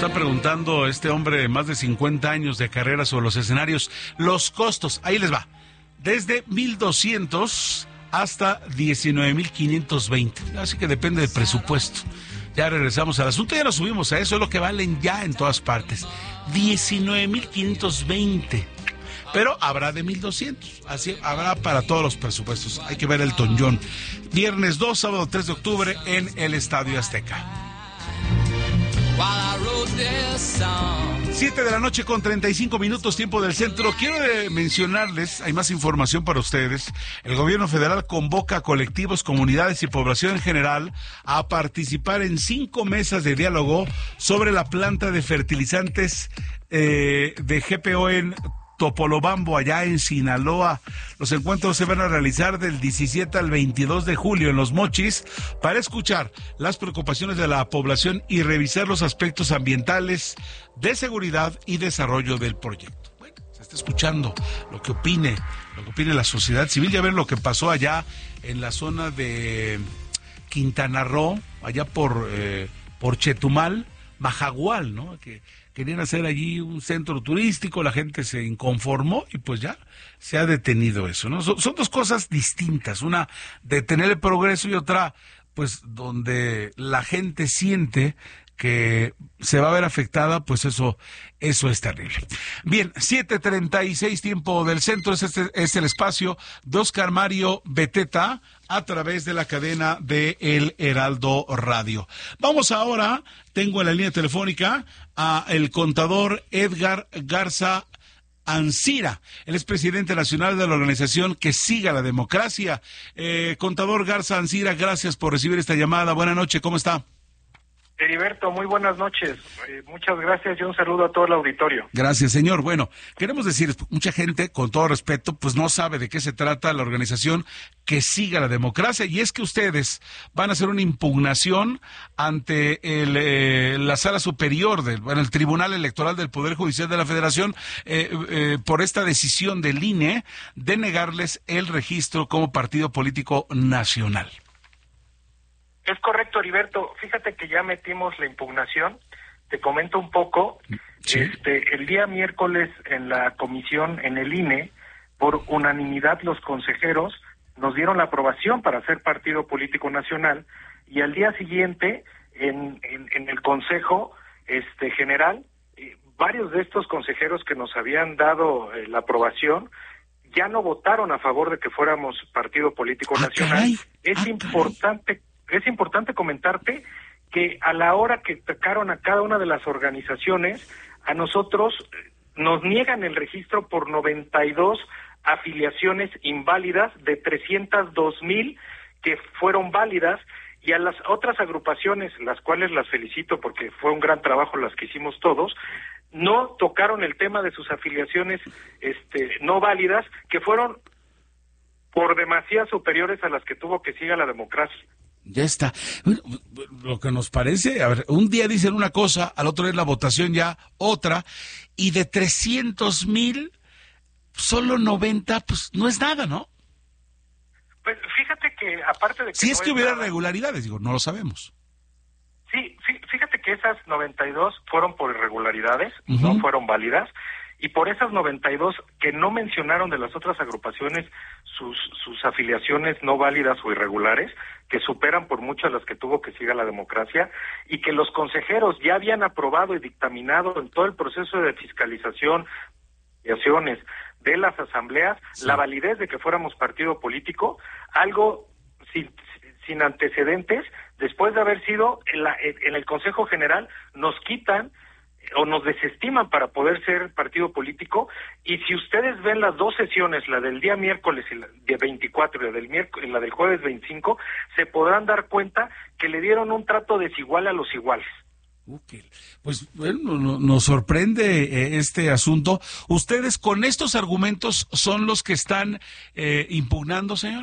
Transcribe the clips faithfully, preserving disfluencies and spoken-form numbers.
está preguntando este hombre, más de cincuenta años de carrera sobre los escenarios, los costos, ahí les va, desde mil doscientos hasta diecinueve mil quinientos veinte, así que depende del presupuesto. Ya regresamos al asunto, ya nos subimos a eso, es lo que valen ya en todas partes, diecinueve mil quinientos veinte, pero habrá de mil doscientos, así habrá para todos los presupuestos. Hay que ver el Tonjón, viernes dos, sábado tres de octubre en el Estadio Azteca. Siete de la noche con treinta y cinco minutos, tiempo del centro. Quiero de mencionarles, hay más información para ustedes. El gobierno federal convoca a colectivos, comunidades y población en general a participar en cinco mesas de diálogo sobre la planta de fertilizantes eh, de G P O en Topolobampo, allá en Sinaloa. Los encuentros se van a realizar del diecisiete al veintidós de julio en Los Mochis para escuchar las preocupaciones de la población y revisar los aspectos ambientales, de seguridad y desarrollo del proyecto. Bueno, se está escuchando lo que opine, lo que opine la sociedad civil. Ya ven lo que pasó allá en la zona de Quintana Roo, allá por, eh, por Chetumal, Majagual, ¿no? Que querían hacer allí un centro turístico, la gente se inconformó y pues ya se ha detenido eso, ¿no? Son, son dos cosas distintas, una detener el progreso y otra, pues, donde la gente siente que se va a ver afectada, pues eso, eso es terrible. Bien, siete treinta y seis, tiempo del centro, es, este, es el espacio de Oscar Mario Beteta a través de la cadena de El Heraldo Radio. Vamos ahora, tengo en la línea telefónica a el contador Edgar Garza Ancira, él es presidente nacional de la organización Que Siga la Democracia. Eh, contador Garza Ancira, gracias por recibir esta llamada. Buenas noches, ¿cómo está? Heriberto, muy buenas noches. Eh, muchas gracias y un saludo a todo el auditorio. Gracias, señor. Bueno, queremos decir, mucha gente, con todo respeto, pues no sabe de qué se trata la organización Que Siga la Democracia, y es que ustedes van a hacer una impugnación ante el, eh, la Sala Superior, del, bueno, el Tribunal Electoral del Poder Judicial de la Federación, eh, eh, por esta decisión del I N E de negarles el registro como partido político nacional. Es correcto, Heriberto. Fíjate que ya metimos la impugnación. Te comento un poco. Sí. Este, el día miércoles en la comisión, en el I N E, por unanimidad los consejeros nos dieron la aprobación para ser partido político nacional, y al día siguiente, en, en, en el Consejo este, General, eh, varios de estos consejeros que nos habían dado eh, la aprobación ya no votaron a favor de que fuéramos partido político ah, nacional. Caray. Es ah, importante... Caray. Es importante comentarte que a la hora que tocaron a cada una de las organizaciones, a nosotros nos niegan el registro por noventa y dos afiliaciones inválidas de trescientos dos mil que fueron válidas, y a las otras agrupaciones, las cuales las felicito porque fue un gran trabajo las que hicimos todos, no tocaron el tema de sus afiliaciones este, no válidas, que fueron por demasía superiores a las que tuvo Que Siga la Democracia. Ya está. Lo que nos parece, a ver, un día dicen una cosa, al otro día la votación ya otra, y de trescientos mil, solo noventa, pues no es nada, ¿no? Pues fíjate que aparte de que... Si es no que es hubiera nada, irregularidades, digo, no lo sabemos. Sí, fíjate que esas noventa y dos fueron por irregularidades, uh-huh. no fueron válidas, y por esas noventa y dos que no mencionaron de las otras agrupaciones sus, sus afiliaciones no válidas o irregulares, que superan por mucho a las que tuvo Que Siga la Democracia, y que los consejeros ya habían aprobado y dictaminado en todo el proceso de fiscalización y acciones de las asambleas, sí. la validez de que fuéramos partido político, algo sin, sin antecedentes, después de haber sido en, la, en el Consejo General, nos quitan o nos desestiman para poder ser partido político, y si ustedes ven las dos sesiones, la del día miércoles y la de veinticuatro y la del miércoles, la del jueves veinticinco, se podrán dar cuenta que le dieron un trato desigual a los iguales. Okay. Pues bueno, nos sorprende eh, este asunto. ¿Ustedes con estos argumentos son los que están eh, impugnando, señor?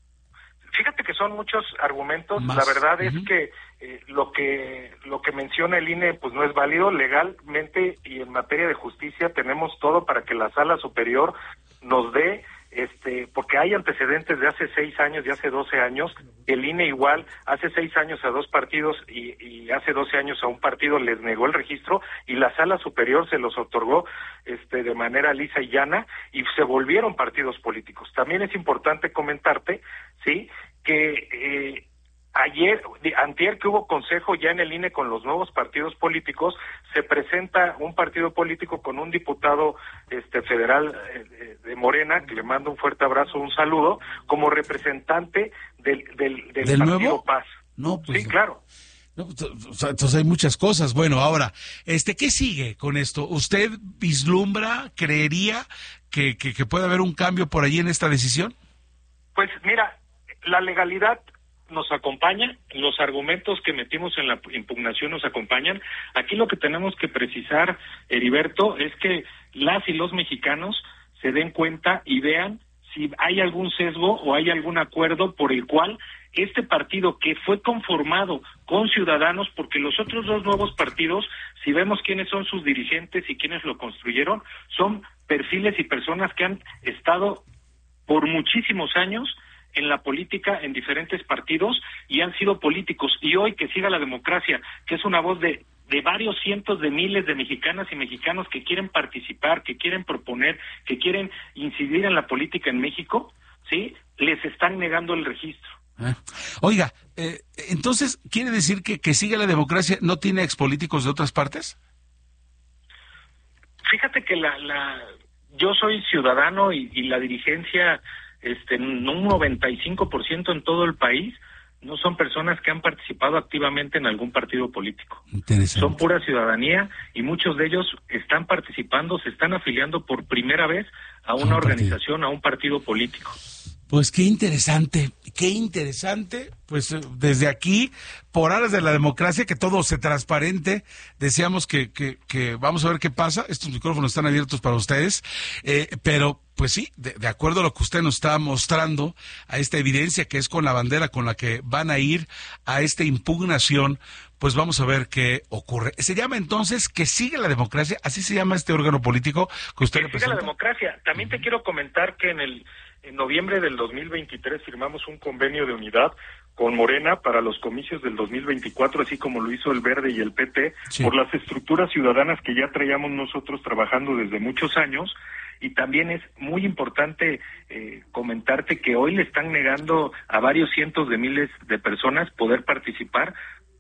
Fíjate que son muchos argumentos. Más. La verdad uh-huh. es que eh, lo que lo que menciona el I N E pues no es válido legalmente, y en materia de justicia tenemos todo para que la Sala Superior nos dé este, porque hay antecedentes de hace seis años, de hace doce años, el I N E igual, hace seis años a dos partidos y, y hace doce años a un partido les negó el registro y la Sala Superior se los otorgó este, de manera lisa y llana y se volvieron partidos políticos. También es importante comentarte, sí, que eh, ayer, antier que hubo consejo ya en el I N E con los nuevos partidos políticos, se presenta un partido político con un diputado este federal eh, de Morena, que le mando un fuerte abrazo, un saludo, como representante del, del, del, ¿Del partido nuevo? Paz. No, pues, sí, claro. No, entonces hay muchas cosas. Bueno, ahora, este, ¿qué sigue con esto? ¿Usted vislumbra, creería que, que, que puede haber un cambio por allí en esta decisión? Pues mira, la legalidad nos acompaña, los argumentos que metimos en la impugnación nos acompañan. Aquí lo que tenemos que precisar, Heriberto, es que las y los mexicanos se den cuenta y vean si hay algún sesgo o hay algún acuerdo por el cual este partido que fue conformado con ciudadanos, porque los otros dos nuevos partidos, si vemos quiénes son sus dirigentes y quiénes lo construyeron, son perfiles y personas que han estado por muchísimos años en la política, en diferentes partidos, y han sido políticos. Y hoy que siga la democracia, que es una voz de, de varios cientos de miles de mexicanas y mexicanos que quieren participar, que quieren proponer, que quieren incidir en la política en México, ¿sí? Les están negando el registro. Ah. Oiga, eh, entonces, ¿quiere decir que que siga la democracia no tiene expolíticos de otras partes? Fíjate que la, la yo soy ciudadano y, y la dirigencia, este, un noventa y cinco por ciento en todo el país, no son personas que han participado activamente en algún partido político. Son pura ciudadanía y muchos de ellos están participando, se están afiliando por primera vez a una a organización, partido. a un partido político. Pues qué interesante, qué interesante, pues desde aquí, por aras de la democracia, que todo se transparente, deseamos que, que, que vamos a ver qué pasa, estos micrófonos están abiertos para ustedes, eh, pero pues sí, de, de acuerdo a lo que usted nos está mostrando, a esta evidencia que es con la bandera con la que van a ir a esta impugnación, pues vamos a ver qué ocurre. Se llama entonces Que Sigue la Democracia, así se llama este órgano político que usted representa. Que Siga la Democracia. También te quiero comentar que en el en noviembre del dos mil veintitrés firmamos un convenio de unidad con Morena para los comicios del dos mil veinticuatro, así como lo hizo el Verde y el P T, sí. por las estructuras ciudadanas que ya traíamos nosotros trabajando desde muchos años. Y también es muy importante eh, comentarte que hoy le están negando a varios cientos de miles de personas poder participar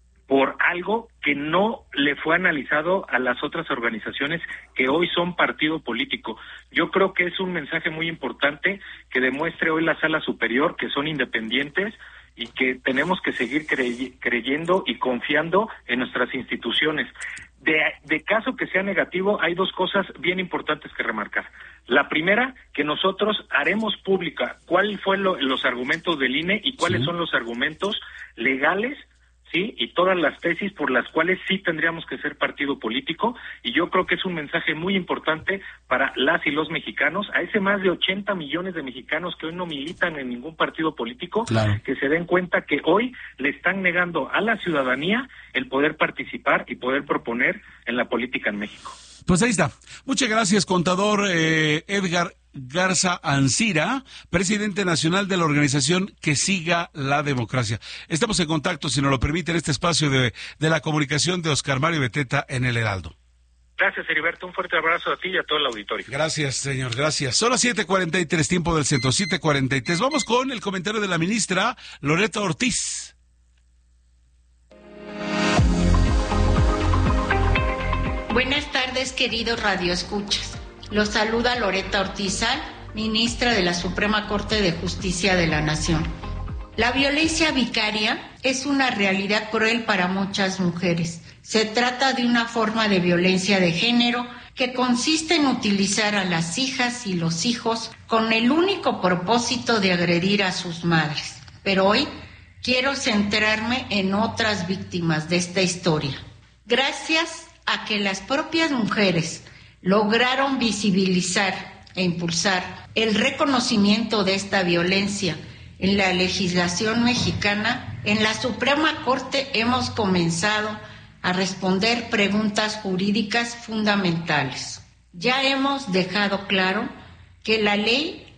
por algo que no le fue analizado a las otras organizaciones que hoy son partido político. Yo creo que es un mensaje muy importante que demuestre hoy la Sala Superior que son independientes y que tenemos que seguir crey- creyendo y confiando en nuestras instituciones. De, de caso que sea negativo, hay dos cosas bien importantes que remarcar. La primera, que nosotros haremos pública cuáles fueron los argumentos del I N E y cuáles sí. son los argumentos legales, sí, y todas las tesis por las cuales sí tendríamos que ser partido político, y yo creo que es un mensaje muy importante para las y los mexicanos, a ese más de ochenta millones de mexicanos que hoy no militan en ningún partido político, claro. que se den cuenta que hoy le están negando a la ciudadanía el poder participar y poder proponer en la política en México. Pues ahí está. Muchas gracias, contador eh, Edgar Garza Ancira, presidente nacional de la organización Que Siga la Democracia. Estamos en contacto, si nos lo permite, en este espacio de, de la comunicación de Oscar Mario Beteta en El Heraldo. Gracias, Heriberto. Un fuerte abrazo a ti y a todo el auditorio. Gracias, señor. Gracias. Son las siete cuarenta y tres, tiempo del centro, siete cuarenta y tres. Vamos con el comentario de la ministra Loretta Ortiz. Buenas tardes, queridos radioescuchas. Los saluda Loretta Ortiz, ministra de la Suprema Corte de Justicia de la Nación. La violencia vicaria es una realidad cruel para muchas mujeres. Se trata de una forma de violencia de género que consiste en utilizar a las hijas y los hijos con el único propósito de agredir a sus madres. Pero hoy quiero centrarme en otras víctimas de esta historia. Gracias a que las propias mujeres lograron visibilizar e impulsar el reconocimiento de esta violencia en la legislación mexicana, en la Suprema Corte hemos comenzado a responder preguntas jurídicas fundamentales. Ya hemos dejado claro que la ley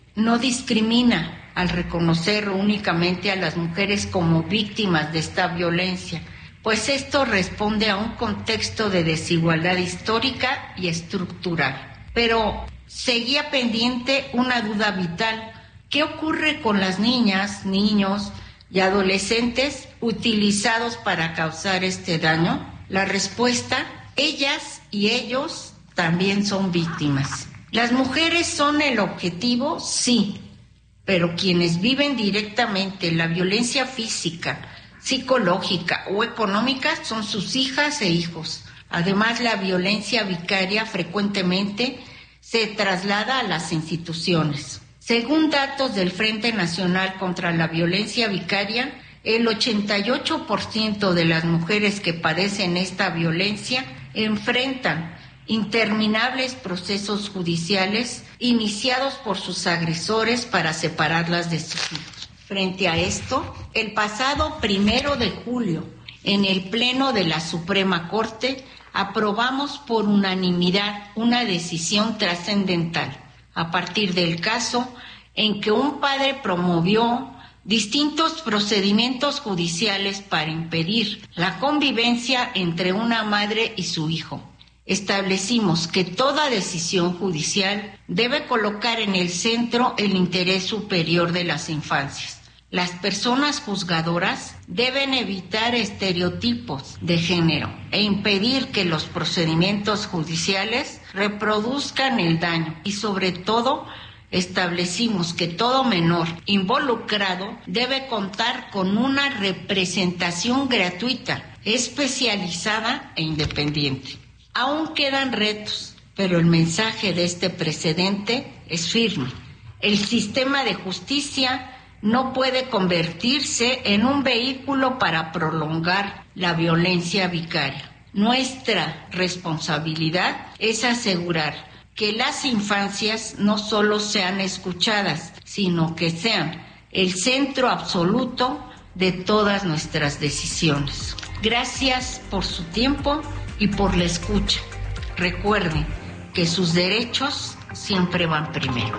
no discrimina al reconocer únicamente a las mujeres como víctimas de esta violencia, pues esto responde a un contexto de desigualdad histórica y estructural. Pero seguía pendiente una duda vital: ¿qué ocurre con las niñas, niños y adolescentes utilizados para causar este daño? La respuesta: ellas y ellos también son víctimas. ¿Las mujeres son el objetivo? Sí, pero quienes viven directamente la violencia física, psicológica o económica son sus hijas e hijos. Además, la violencia vicaria frecuentemente se traslada a las instituciones. Según datos del Frente Nacional contra la Violencia Vicaria, el ochenta y ocho por ciento de las mujeres que padecen esta violencia enfrentan interminables procesos judiciales iniciados por sus agresores para separarlas de sus hijos. Frente a esto, el pasado primero de julio, en el Pleno de la Suprema Corte, aprobamos por unanimidad una decisión trascendental a partir del caso en que un padre promovió distintos procedimientos judiciales para impedir la convivencia entre una madre y su hijo. Establecimos que toda decisión judicial debe colocar en el centro el interés superior de las infancias. Las personas juzgadoras deben evitar estereotipos de género e impedir que los procedimientos judiciales reproduzcan el daño y, sobre todo, establecimos que todo menor involucrado debe contar con una representación gratuita, especializada e independiente. Aún quedan retos, pero el mensaje de este precedente es firme. El sistema de justicia no puede convertirse en un vehículo para prolongar la violencia vicaria. Nuestra responsabilidad es asegurar que las infancias no solo sean escuchadas, sino que sean el centro absoluto de todas nuestras decisiones. Gracias por su tiempo y por la escucha. Recuerden que sus derechos siempre van primero.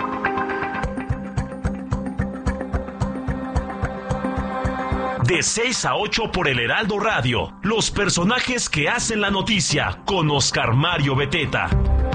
De seis a ocho por el Heraldo Radio, los personajes que hacen la noticia con Oscar Mario Beteta.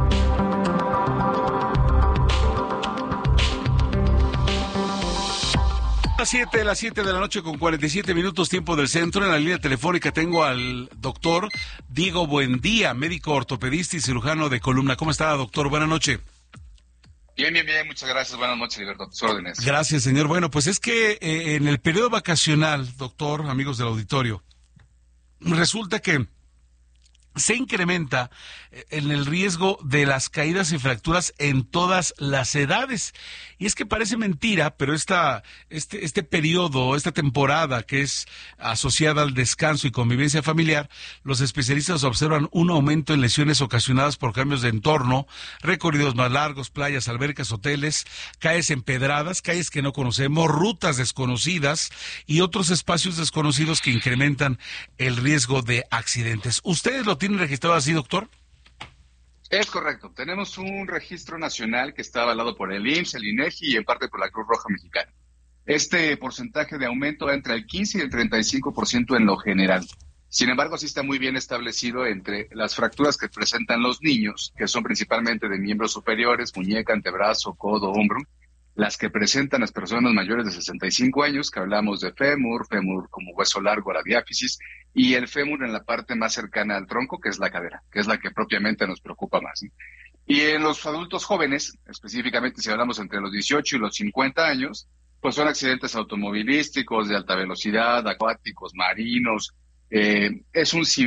Las siete, las siete de la noche con cuarenta y siete minutos, tiempo del centro. En la línea telefónica tengo al doctor Diego Buendía, médico ortopedista y cirujano de columna. ¿Cómo está, doctor? Buenas noches. Bien, bien, bien, muchas gracias. Buenas noches, Liberto, tus órdenes. Gracias, señor. Bueno, pues es que eh, en el periodo vacacional, doctor, amigos del auditorio, resulta que se incrementa en el riesgo de las caídas y fracturas en todas las edades. Y es que parece mentira, pero esta, este, este periodo, esta temporada que es asociada al descanso y convivencia familiar, los especialistas observan un aumento en lesiones ocasionadas por cambios de entorno, recorridos más largos, playas, albercas, hoteles, calles empedradas, calles que no conocemos, rutas desconocidas y otros espacios desconocidos que incrementan el riesgo de accidentes. ¿Ustedes lo tienen registrado así, doctor? Es correcto. Tenemos un registro nacional que está avalado por el I M S S, el INEGI y en parte por la Cruz Roja Mexicana. Este porcentaje de aumento va entre el quince y el treinta y cinco por ciento en lo general. Sin embargo, sí está muy bien establecido entre las fracturas que presentan los niños, que son principalmente de miembros superiores, muñeca, antebrazo, codo, hombro, las que presentan las personas mayores de sesenta y cinco años, que hablamos de fémur, fémur como hueso largo, la diáfisis, y el fémur en la parte más cercana al tronco, que es la cadera, que es la que propiamente nos preocupa más, ¿sí? Y en los adultos jóvenes, específicamente si hablamos entre los dieciocho y los cincuenta años, pues son accidentes automovilísticos, de alta velocidad, acuáticos, marinos, eh, es un